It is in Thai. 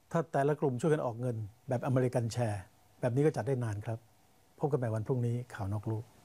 ถ้าแต่ละกลุ่มช่วยกันออกเงินแบบอเมริกันแชร์แบบนี้ก็จัดได้นานครับพบกันใหม่วันพรุ่งนี้ข่าวนอกลู่